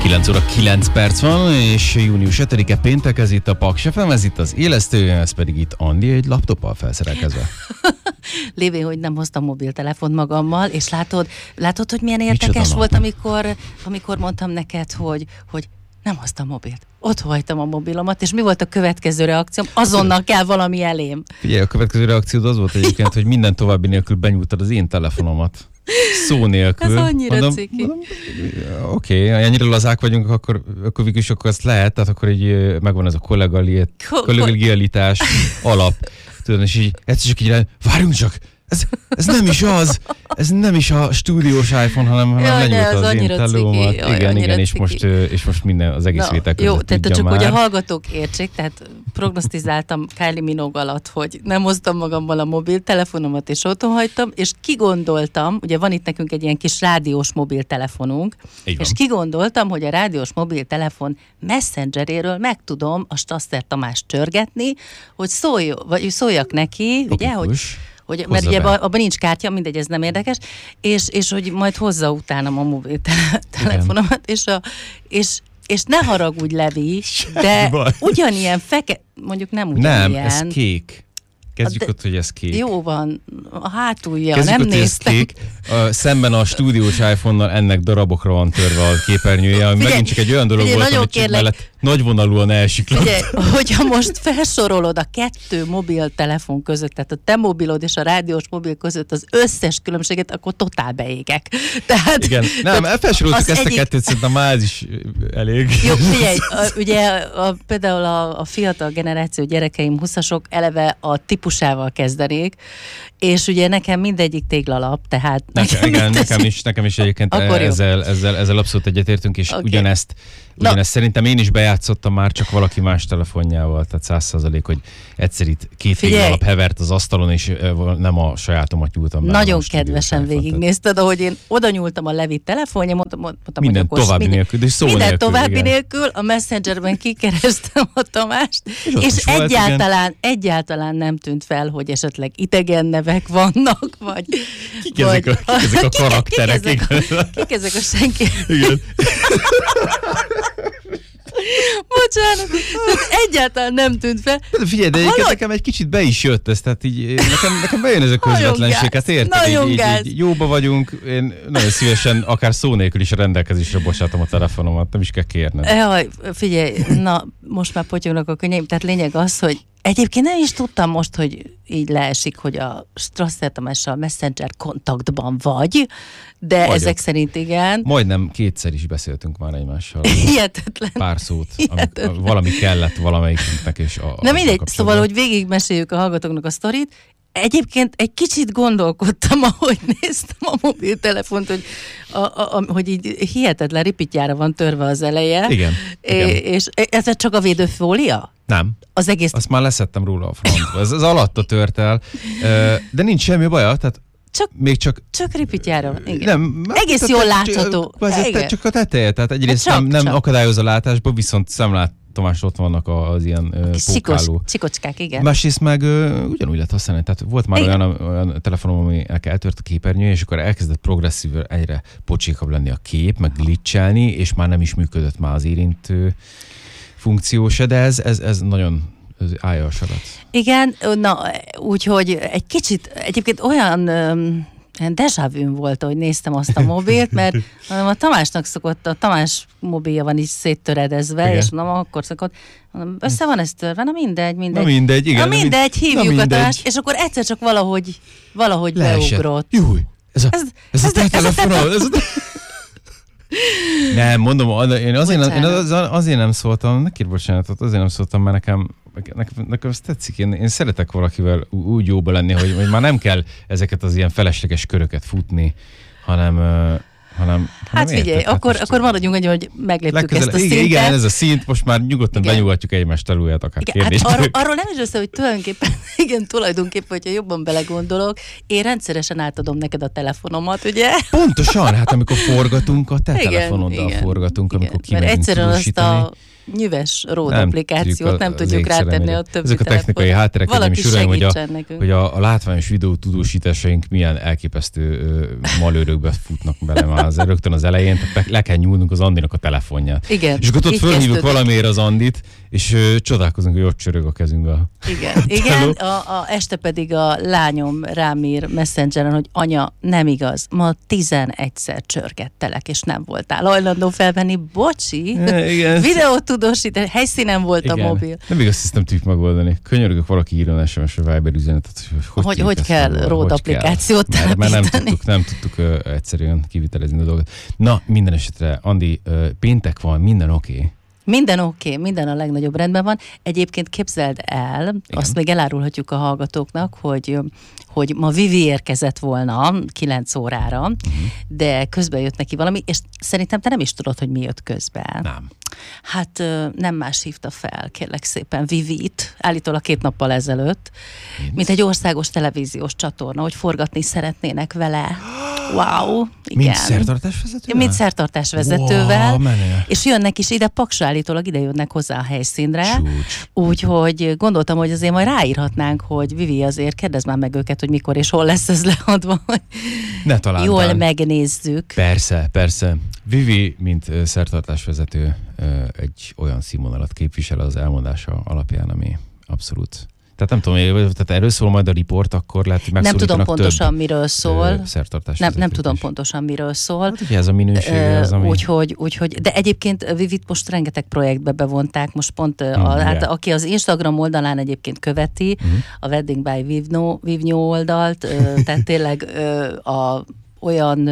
9 óra 9 perc van, és június 5-e péntek, ez itt a Paks FM, ez itt az élesztő, ez pedig itt Andi egy laptoppal felszerelkezve. Lévén, hogy nem hoztam mobiltelefont magammal, és látod, hogy milyen érdekes volt, amikor mondtam neked, hogy nem hoztam mobilt. Ott hagytam a mobilomat, és mi volt a következő reakcióm? Azonnal kell valami elém. Figyelj, a következő reakciód az volt egyébként, hogy minden további nélkül benyújtad az én telefonomat. Szó nélkül. Ez annyira ciki. Oké, ennyire lazák vagyunk, akkor végül is azt lehet, tehát akkor így megvan ez a kollegialitás alap. Tudod, és így egyszer csak így várjunk csak, ez nem is az, ez nem is a stúdiós iPhone, hanem lenyújt az én telómat. Igen, és most minden, az egész vétel között. Jó, tehát csak hogy a hallgatók értsék, tehát prognosztizáltam Kylie Minogue alatt, hogy nem hoztam magammal a mobiltelefonomat, és otthon hagytam, és kigondoltam, ugye van itt nekünk egy ilyen kis rádiós mobiltelefonunk, és kigondoltam, hogy a rádiós mobiltelefon messengeréről meg tudom a Strasser Tamást csörgetni, hogy szóljak neki, ugye, mert ugye abban nincs kártya, mindegy, ez nem érdekes, és hogy majd hozza utánam a mobiltelefonomat, és ne haragudj, Levi, de ugyanilyen mondjuk nem ugyanilyen. Nem, ez kék. Kezdjük ott, hogy ez kék. Jó van, a hátulja, kezdjük nem ott, néztem. Kék. Szemben a stúdiós iPhone-nal ennek darabokra van törve a képernyője, ami megint csak egy olyan dolog volt, amit csak mellett nagyvonalúan elsiklott. Figyelj, hogyha most felsorolod a kettő mobiltelefon között, tehát a te mobilod és a rádiós mobil között az összes különbséget, akkor totál beégek. Tehát, igen, nem, felsoroltuk ezt a kettőt, szerintem már ez is elég. Jó, figyelj, ugye például a fiatal generáció gyerekeim 20-asok eleve a típusával kezdenék, és ugye nekem mindegyik téglalap, tehát... Nekem is egyébként ezzel abszolút egyetértünk, és ugyanezt szerintem én is bejátszottam már, csak valaki más telefonjával, tehát 100%, hogy egyszer itt két téglalap hevert az asztalon, és nem a sajátomat nyúltam be. Nagyon kedvesen végignézted, ahogy én oda nyúltam a Levi telefonja, mondtam, minden további nélkül, de szó minden nélkül. További nélkül, a Messengerben kikerestem a Tamást, és egyáltalán nem tűnt fel, hogy esetleg idegen nevek vannak, vagy... Kik ezek a karakterek? Kik ezek a senki? Igen. Bocsánat, egyáltalán nem tűnt fel. De figyelj, de egyébként nekem egy kicsit be is jött ez, tehát így nekem bejön ez a közvetlenség, hát érted, így jóba vagyunk, én nagyon szívesen, akár szó nélkül is rendelkezésre bocsátom a telefonomat, nem is kell kérnem. Jaj, figyelj, na, most már potyognak a könnyeim, tehát lényeg az, hogy egyébként nem is tudtam most, hogy így leesik, hogy a Strasser Tamással Messenger kontaktban vagy, de ezek szerint igen. Majdnem kétszer is beszéltünk már egymással. Hihetetlen. Pár szót, valami kellett valamelyikünknek, és na mindegy, szóval, hogy végigmeséljük a hallgatóknak a sztorit. Egyébként egy kicsit gondolkodtam, ahogy néztem a mobiltelefont, hogy így hihetetlen ripityára van törve az eleje. Igen. És ez csak a védőfólia? Nem. Az egész... Azt már leszettem róla a frontba. Ez az alatta tört el. De nincs semmi baja, tehát csak ripityára van. Igen. Nem, egész jól látható. Csak a teteje, tehát egyrészt nem akadályoz a látásba, viszont szemlátomás ott vannak az ilyen pókáló. Csikocskák, igen. Másrészt meg ugyanúgy lehet használni. Tehát volt már olyan telefonom, aminek eltört a képernyője, és akkor elkezdett progresszíven egyre pocsékabb lenni a kép, meg glitchelni, és már nem is működött már az érintő funkció se, de ez nagyon állja a sarat. Igen, úgyhogy egy kicsit, egyébként olyan déjà vu volt, hogy néztem azt a mobilt, mert a Tamásnak szokott, a Tamás mobilja van is széttöredezve, igen. És mondom, akkor szokott, össze van ez törve, mindegy. Igen. Mindegy, hívjuk a Tamást, és akkor egyszer csak valahogy beugrott. Júj, ez a te telefonod, Nem, mondom, én azért nem szóltam, ne kérj bocsánatot, azért nem szóltam, mert nekem ez tetszik. Én szeretek valakivel úgy jóba lenni, hogy már nem kell ezeket az ilyen felesleges köröket futni, hanem hát figyelj, akkor maradjunk annyi, hogy megléptük ezt a szintet. Igen, ez a szint, most már nyugodtan benyúlhatjuk egymást területet, akár kérdést. Hát arról nem is össze, hogy tulajdonképpen, hogyha jobban belegondolok, én rendszeresen átadom neked a telefonomat, ugye? Pontosan, hát amikor forgatunk, a te telefonoddal forgatunk, amikor kimegyünk tudósítani. nyüves ród applikációt nem tudjuk rátenni a többi ezek a technikai hátterek, valaki segítsen nekünk. Hogy a látványos videó tudósításaink milyen elképesztő malőrökbe futnak bele már rögtön az elején, tehát le kell nyúlnunk az Andinak a telefonját. Igen. És akkor ott fölhívjuk valamiért az Andit, és csodálkozunk, hogy ott csörög a kezünkbe. Igen. Este pedig a lányom rám ír Messengeren, hogy anya, nem igaz, ma 11-szer csörgettelek, és nem voltál hajlandó felvenni, bocsi, videót tudósítani, helyszínen volt a mobil. Nem igaz, ezt nem tudjuk megoldani. Könyörgök, valaki írjon SMS a Viber üzenetet, hogy kell ród applikációt mert nem tudtuk egyszerűen kivitelezni a dolgot. Na, minden esetre, Andi, péntek van, minden oké. Minden oké, minden a legnagyobb rendben van. Egyébként képzeld el, igen, azt még elárulhatjuk a hallgatóknak, hogy ma Vivi érkezett volna 9 órára, de közben jött neki valami, és szerintem te nem is tudod, hogy mi jött közben. Nem. Hát nem más hívta fel, kérlek szépen, Vivit, állítólag 2 nappal ezelőtt, mint egy országos televíziós csatorna, hogy forgatni szeretnének vele. Wow, igen. Mint szertartásvezetővel? Mint szertartásvezetővel. Wow, és jönnek is ide, Paksra állítólag ide jönnek hozzá a helyszínre. Úgyhogy gondoltam, hogy azért majd ráírhatnánk, hogy Vivi, azért kérdezd már meg őket, hogy mikor és hol lesz ez leadva, hogy ne talán jól megnézzük. Persze. Vivi, mint szertartásvezető, egy olyan színvonalat képvisel az elmondása alapján, ami abszolút... Tehát nem tudom, tehát erről szól majd a riport, akkor lehet, hogy nem tudom pontosan, miről szól. Nem tudom pontosan, miről szól. Hát ugye ez a minőség az, ami... Úgyhogy, de egyébként Vivit most rengeteg projektbe bevonták, most pont, hát aki az Instagram oldalán egyébként követi, a Wedding by Vivnyó oldalt, tehát tényleg olyan...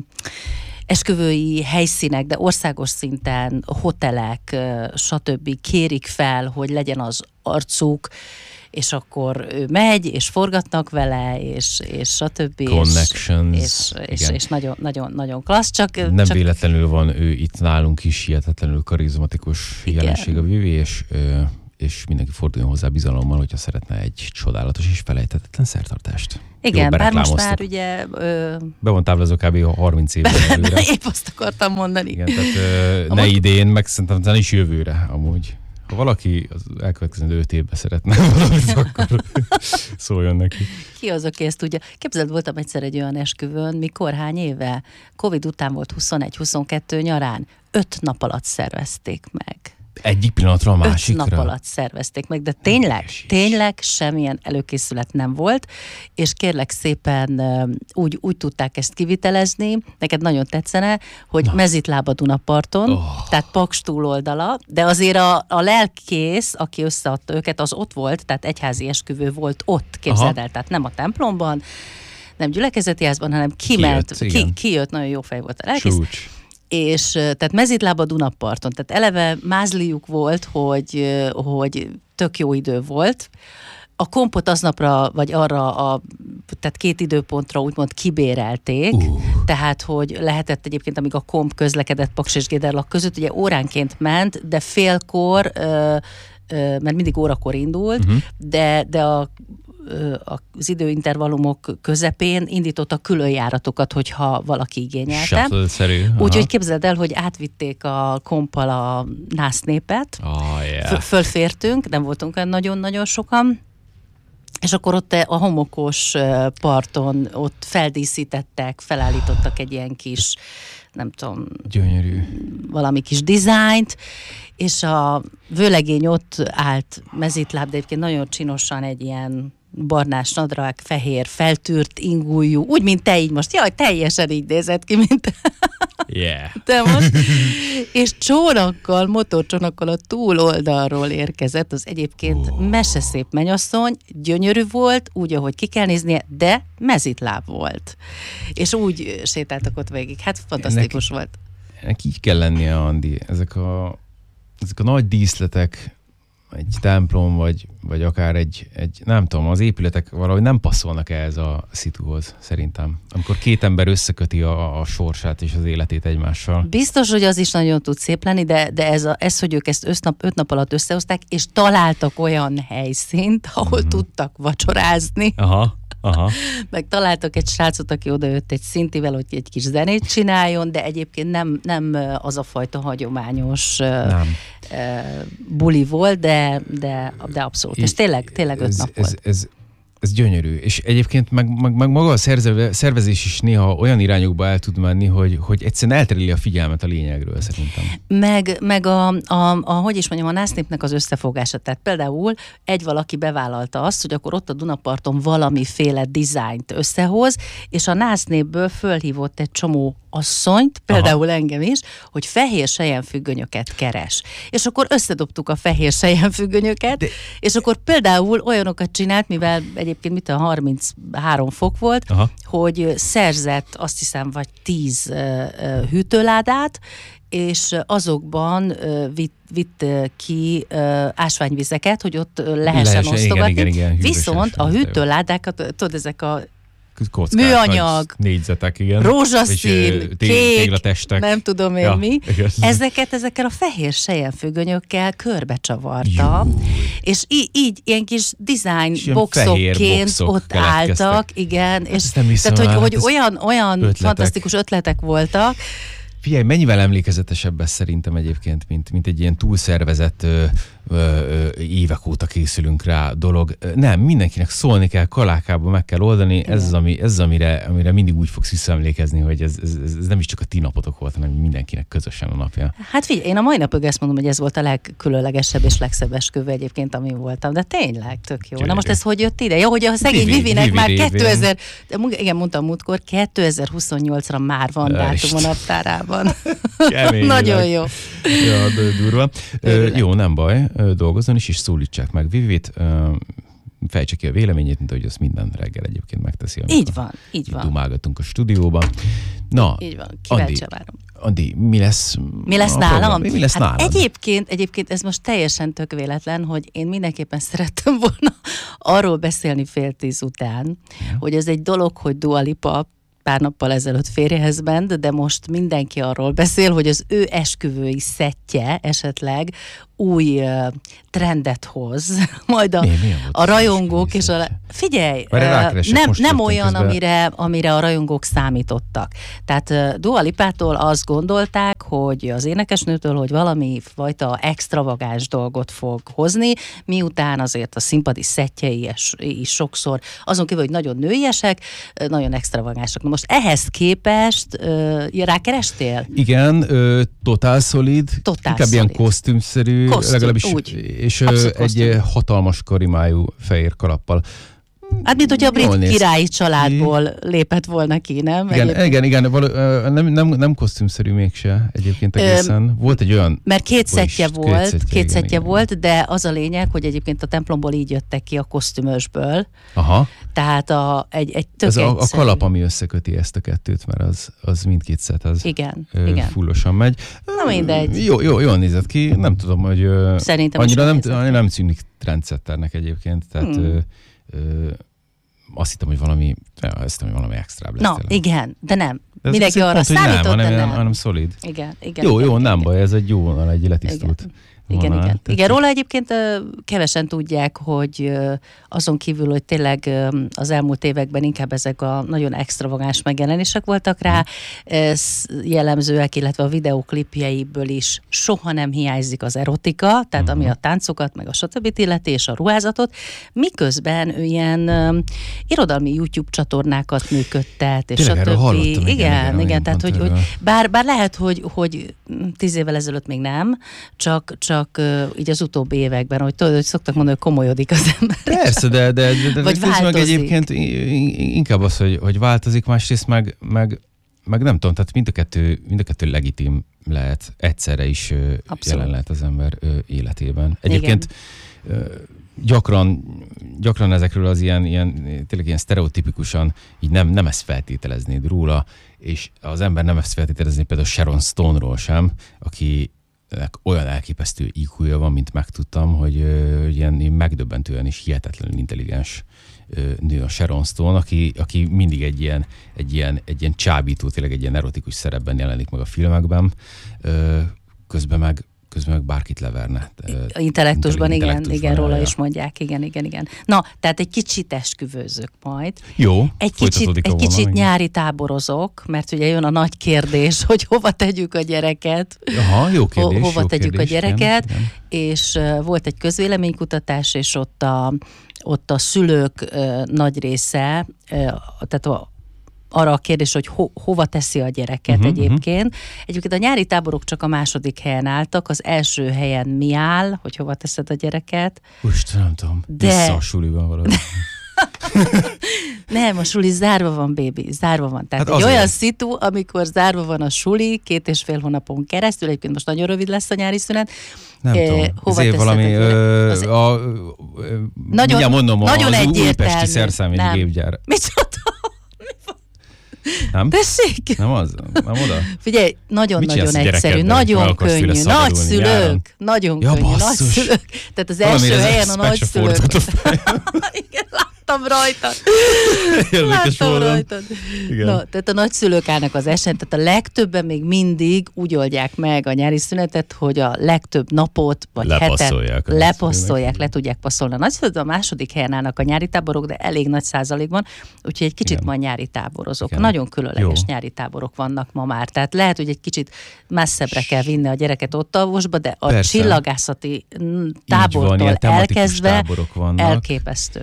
esküvői helyszínek, de országos szinten, hotelek, stb. Kérik fel, hogy legyen az arcuk, és akkor ő megy, és forgatnak vele, és stb. Connections. És nagyon klassz, csak... Nem véletlenül van ő itt nálunk is hihetetlenül karizmatikus jelenség a Vivi, és mindenki forduljon hozzá bizalommal, hogyha szeretne egy csodálatos és felejthetetlen szertartást. Igen, bár most már ugye... Be van táblázó kb. 30 évre előre. Épp azt akartam mondani. Igen, tehát ne idén, meg szerintem nem is jövőre amúgy. Ha valaki az elkövetkező 5 évben szeretne valamit, akkor szóljon neki. Ki az, aki ezt tudja? Képzeld, voltam egyszer egy olyan esküvőn, mikor, hány éve? Covid után volt 21-22 nyarán. 5 nap alatt szervezték meg. Egyik pillanatra a másikra? 5 nap alatt szervezték meg, de tényleg semmilyen előkészület nem volt, és kérlek szépen úgy tudták ezt kivitelezni, neked nagyon tetszene, hogy Mezitláb a Dunaparton, tehát Paks túloldala, de azért a lelkész, aki összeadta őket, az ott volt, tehát egyházi esküvő volt ott, képzeld el, tehát nem a templomban, nem gyülekezeti házban, hanem kijött, nagyon jó fej volt a lelkész. Csúcs. És tehát Mezitláb a Dunaparton, tehát eleve mázliuk volt, hogy tök jó idő volt. A kompot aznapra, vagy arra, tehát 2 időpontra úgymond kibérelték, tehát hogy lehetett egyébként, amíg a komp közlekedett Paks és Géderlak között, ugye óránként ment, de félkor, mert mindig órakor indult, de az időintervallumok közepén indítottak külön járatokat, hogyha valaki igényelte. Úgyhogy képzeld el, hogy átvitték a kompal a násznépet, fölfértünk, nem voltunk olyan nagyon-nagyon sokan, és akkor ott a homokos parton ott feldíszítettek, felállítottak egy ilyen kis, nem tudom, gyönyörű, valami kis dizájnt, és a vőlegény ott állt Mezitláb, de egyébként nagyon csinosan egy ilyen barnás nadrág, fehér, feltűrt ingújú, úgy, mint te így most. Jaj, teljesen így nézett ki, mint te most. És motorcsónakkal a túloldalról érkezett, az egyébként meseszép mennyasszony, gyönyörű volt, úgy, ahogy ki kell néznie, de Mezitláb volt. És úgy sétáltak ott végig. Hát fantasztikus volt. Ennek így kell lennie, Andi. Ezek a nagy díszletek, egy templom, vagy akár egy, nem tudom, az épületek valahogy nem passzolnak ehhez a szituhoz, szerintem. Amikor 2 ember összeköti a sorsát és az életét egymással. Biztos, hogy az is nagyon tud szép lenni, de ez, hogy ők ezt 5 nap alatt összehozták, és találtak olyan helyszínt, ahol tudtak vacsorázni. Aha. Meg találtak egy srácot, aki odajött egy szintivel, hogy egy kis zenét csináljon, de egyébként nem az a fajta hagyományos buli volt, de abszolút. És tényleg 5 nap volt. Ez gyönyörű. És egyébként meg maga a szervezés is néha olyan irányokba el tud menni, hogy egyszerűen eltereli a figyelmet a lényegről, szerintem. Meg hogy is mondjam, a násznépnek az összefogása. Tehát például egy valaki bevállalta azt, hogy akkor ott a Dunaparton valamiféle dizájnt összehoz, és a násznépből fölhívott egy csomó asszonyt, például engem is, hogy fehér selyemfüggönyöket keres. És akkor összedobtuk a fehér selyemfüggönyöket, és akkor például olyanokat csinált, mivel egyébként 33 fok volt, hogy szerzett azt hiszem vagy 10 hűtőládát, és azokban vitt ki ásványvizeket, hogy ott lehessen osztogatni. Igen, viszont a hűtőládákat, tudod, ezek a kockák, műanyag, négyzetek, igen. Rózsaszín, kék, nem tudom én mi. Ezekkel a fehér sejemfüggönyökkel körbecsavartam, és így ilyen kis design boxokként ott álltak, igen, és tehát, hogy olyan fantasztikus ötletek voltak. Figyelj, mennyivel emlékezetesebb ez szerintem egyébként, mint egy ilyen túlszervezett évek óta készülünk rá dolog. Nem, mindenkinek szólni kell, kalákába meg kell oldani, ez az, amire mindig úgy fogsz visszaemlékezni, hogy ez nem is csak a ti napotok volt, hanem mindenkinek közösen a napja. Hát figyelj, én a mai napig ezt mondom, hogy ez volt a legkülönlegesebb és legszebb esküvő egyébként, amin voltam, de tényleg tök jó. Na most ez hogy jött ide? Jó, hogy a szegény Vivinek már 2000, igen, mondtam múltkor, 2028-ra már van dátum a naptárában. Nagyon jó. Ja, durva. Jó, nem baj, dolgozzon is, és szólítsák meg Vivit, fejtse ki a véleményét, mint ahogy azt minden reggel egyébként megteszi. Így van. Dumálgatunk a stúdióban. Na, így van, kíváncsi várom. Andi, mi lesz nálam? Mi lesz nálad? Egyébként ez most teljesen tök véletlen, hogy én mindenképpen szerettem volna arról beszélni 9:30 után, hogy ez egy dolog, hogy Dua Lipa pár nappal ezelőtt férjehez ment, de most mindenki arról beszél, hogy az ő esküvői szettje esetleg új trendet hoz, majd a rajongók és figyelj, nem olyan, amire a rajongók számítottak. Tehát Dua Lipától azt gondolták, hogy az énekesnőtől, hogy valami fajta extravagáns dolgot fog hozni, miután azért a színpadi szettjei is sokszor, azon kívül, hogy nagyon nőiesek, nagyon extravagánsak. Na most ehhez képest rákerestél? Igen, Totál Solid, inkább ilyen kosztümszerű, legalábbis, úgy. És egy hatalmas karimájú fehér kalappal. Hát, mint hogyha a brit királyi családból lépett volna ki, nem? Igen, nem kosztümszerű mégse egyébként egészen. Volt egy olyan... Mert két szettje volt, de az a lényeg, hogy egyébként a templomból így jöttek ki a kosztümösből. Aha. Tehát egy tök ez a kalap, ami összeköti ezt a kettőt, mert az mindkét szett, az igen. fullosan megy. Na mindegy. Jól nézett ki, nem tudom, hogy szerintem annyira nem tűnik trendsetternek egyébként, tehát azt hittem, hogy valami extrább lesz. Na, igen, de nem. Mindenki arra számított, de nem. Hanem szolid. Igen. Jó, nem baj, ez egy jó vonal, egy letisztult. Igen, róla egyébként kevesen tudják, hogy azon kívül, hogy tényleg az elmúlt években inkább ezek a nagyon extravagáns megjelenések voltak rá, jellemzőek, illetve a videóklipjeiből is soha nem hiányzik az erotika, tehát ami a táncokat, meg a stb. Illeti, és a ruházatot, miközben ő ilyen irodalmi YouTube csatornákat működtet, és stb. Igen, tehát hogy bár lehet, hogy 10 évvel ezelőtt még nem, csak így az utóbbi években, hogy tudod, hogy szoktak mondani, hogy komolyodik az ember. Persze, de vagy változik. Meg egyébként inkább az, hogy változik, másrészt meg nem tudom, tehát mind a kettő legitim lehet, egyszerre is jelen lehet az ember életében. Egyébként gyakran ezekről az tényleg ilyen sztereotipikusan így nem ezt feltételeznéd róla, és az ember nem ezt feltételezné például Sharon Stone-ról sem, aki olyan elképesztő IQ-ja van, mint megtudtam, hogy ilyen megdöbbentően és hihetetlenül intelligens nő a Sharon Stone, aki mindig egy ilyen csábító, tényleg egy ilyen erotikus szerepben jelenik meg a filmekben, közben meg közben meg bárkit leverne. Intellektusban, igen, róla is mondják, igen. Na, tehát egy kicsit esküvőzök majd. Jó, egy kicsit nyári táborozok, mert ugye jön a nagy kérdés, hogy hova tegyük a gyereket. Aha, jó kérdés. Hova jó tegyük kérdés, a gyereket, igen. És volt egy közvéleménykutatás, és ott a szülők nagy része, tehát arra a kérdés, hogy hova teszi a gyereket egyébként. Egyébként a nyári táborok csak a második helyen álltak, az első helyen mi áll, hogy hova teszed a gyereket. Most nem tudom, vissza a suliban valahogy. Nem, a suli zárva van, bébi, zárva van. Tehát Hát egy olyan szitu, amikor zárva van a suli, 2,5 hónapon keresztül, egyébként most nagyon rövid lesz a nyári szünet. Nem tudom, hova ezért valami, mindjárt mondom, nagyon az egyértelmű. újpesti szerszámügyi gépgyár. Micsoda? Nem? Tessék? Nem az? Nem oda? Figyelj, nagyon-nagyon egyszerű, nagyon könnyű, nagyszülők, nagyon könnyű, nagyszülők. Tehát az első helyen a nagyszülők. Igen, láttam rajtad. Na, tehát a nagyszülők állnak az esélyen, tehát a legtöbben még mindig úgy oldják meg a nyári szünetet, hogy a legtöbb napot vagy hetet lepasszolják, le tudják passzolni. A nagyszülők a második helyen állnak a nyári táborok, de elég nagy százalékban, úgyhogy egy kicsit majd nyári táborozok. Igen. Nagyon különleges nyári táborok vannak ma már. Tehát lehet, hogy egy kicsit messzebbre kell vinni a gyereket ott alvosba, de a csillagászati tábortól elkezdve elképesztő.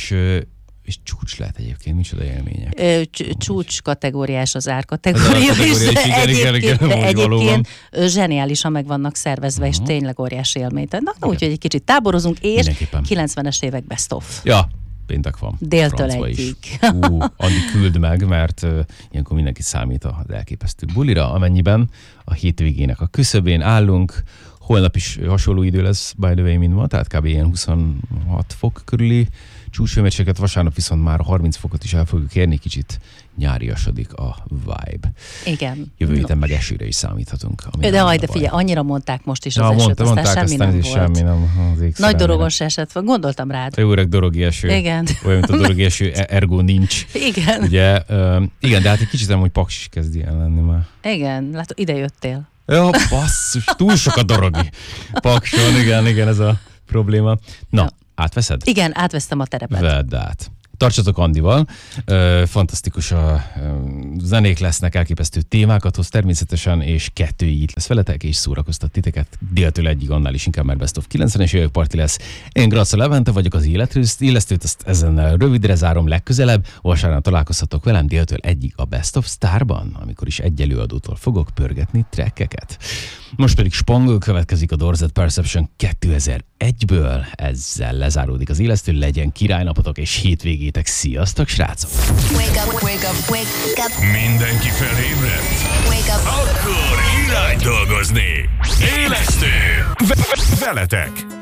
És csúcs lehet egyébként, micsoda élmények. Csúcs kategóriás az árkategória is. Egyébként zseniálisan meg vannak szervezve, és tényleg óriási élmény. Na, úgyhogy egy kicsit táborozunk, és 90-es évek best of. Ja, péntek van. Déltől egyig. Andi küld meg, mert ilyenkor mindenki számít az elképesztő bulira, amennyiben a hétvégének a küszöbén állunk. Holnap is hasonló idő lesz, by the way, mint ma, tehát kb. Ilyen 26 fok körüli csúcshőmérséklet, vasárnap viszont már 30 fokot is el fogjuk érni, kicsit nyáriasodik a vibe. Igen. Jövő héten meg esőre is számíthatunk. De figyelj, annyira mondták most is az esőt, aztán semmi nem volt. Semmi nem, nagy dorogos eset van, gondoltam rád. Jó öreg dorogi eső. Igen. Olyan, mint a dorogi eső, ergo nincs. Igen. Ugye, igen, de hát egy kicsit hogy Paks is kezd ilyen lenni már. Igen, látod, ide jöttél. Ja, basszus, túl sok a dorogi. Pakson, igen, ez a probléma. Na, átveszed? Igen, átvesztem a terepet. Vedd át. Tartsatok Andival, fantasztikus a zenék lesznek, elképesztő témákat hoz természetesen, és 2 itt lesz veletek, és szórakoztat titeket déltől egyig, annál is inkább már Best of 90-es évek parti lesz. Én Graca Levente vagyok, az élesztőt, azt ezen rövidre zárom legközelebb, vasárnap találkozhatok velem déltől egyig a Best of Starban, amikor is egy előadótól fogok pörgetni trekkeket. Most pedig Spangol következik a Dorzett Perception 2001-ből, ezzel lezáródik az élesztő, legyen királynapotok és hétvégétek, sziasztok srácok! Wake up, wake up, wake up. Mindenki felébredt? Wake up. Akkor irány dolgozni! Élesztő! Veletek!